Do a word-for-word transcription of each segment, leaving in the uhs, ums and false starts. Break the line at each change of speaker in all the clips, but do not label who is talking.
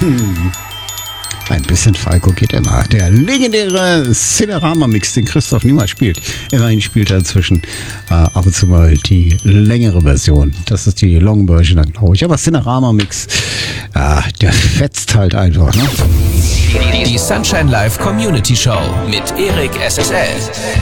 Ein bisschen Falco geht immer. Der legendäre Cinerama-Mix, den Christoph niemals spielt. Immerhin spielt er inzwischen äh, ab und zu mal die längere Version. Das ist die Long Version dann, glaube ich. Aber Cinerama-Mix, äh, der fetzt halt einfach, ne?
Die Sunshine Live Community Show mit Erik S S L.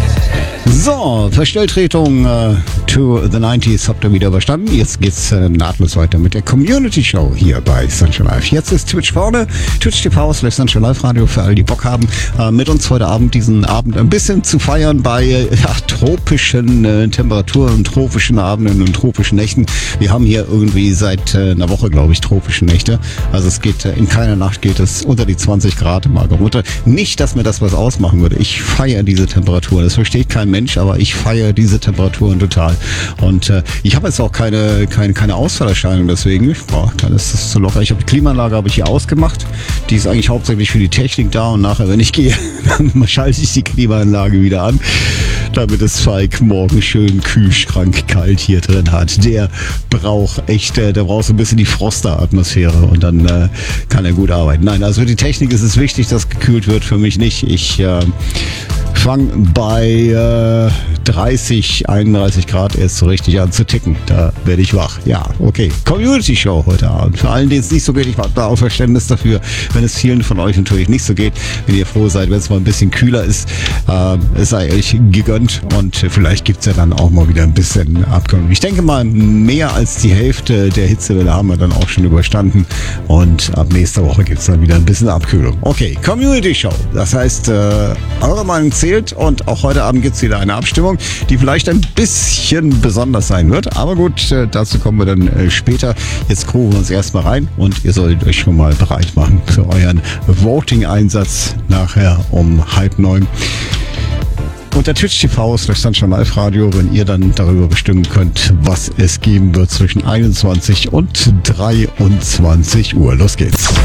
So, Verstelltretung äh, to the nineties habt ihr wieder überstanden. Jetzt geht's äh, nahtlos weiter mit der Community Show hier bei Sunshine Live. Jetzt ist Twitch vorne, Twitch T V slash Sunshine Live Radio für alle, die Bock haben, äh, mit uns heute Abend diesen Abend ein bisschen zu feiern bei äh, ja, tropischen äh, Temperaturen, tropischen Abenden und tropischen Nächten. Wir haben hier irgendwie seit äh, einer Woche, glaube ich, tropische Nächte. Also es geht, äh, in keiner Nacht geht es unter die zwanzig Grad mal runter. Nicht, dass mir das was ausmachen würde. Ich feiere diese Temperaturen. Das versteht kein Mensch, aber ich feiere diese Temperaturen total. Und äh, ich habe jetzt auch keine, keine, keine Ausfallerscheinung deswegen. Boah, dann ist das so locker. Ich habe die Klimaanlage habe ich hier ausgemacht. Die ist eigentlich hauptsächlich für die Technik da und nachher, wenn ich gehe, dann schalte ich die Klimaanlage wieder an, damit es Falk morgen schön kühlschrank kalt hier drin hat. Der braucht echt, äh, der braucht so ein bisschen die Froster-Atmosphäre und dann äh, kann er gut arbeiten. Nein, also für die Technik ist es wichtig, dass gekühlt wird. Für mich nicht. Ich äh, fange bei äh, dreißig, einunddreißig Grad erst so richtig an zu ticken. Da werde ich wach. Ja, okay. Community Show heute Abend. Für allen, denen es nicht so geht, ich habe da auch Verständnis dafür, wenn es vielen von euch natürlich nicht so geht. Wenn ihr froh seid, wenn es mal ein bisschen kühler ist, äh, es sei euch gegönnt und vielleicht gibt es ja dann auch mal wieder ein bisschen Abkühlung. Ich denke mal, mehr als die Hälfte der Hitzewelle haben wir dann auch schon überstanden und ab nächster Woche gibt es dann wieder ein bisschen Abkühlung. Okay, Community Show. Das heißt, äh, eure Meinung zählt und auch heute Abend gibt es wieder eine Abstimmung, die vielleicht ein bisschen besonders sein wird. Aber gut, äh, dazu kommen wir dann äh, später. Jetzt gucken wir uns erstmal rein und ihr solltet euch schon mal bereit machen für euren Voting-Einsatz nachher um halb neun. Unter Twitch T V slash Sunshine Live Radio, wenn ihr dann darüber bestimmen könnt, was es geben wird zwischen einundzwanzig und dreiundzwanzig Uhr. Los geht's.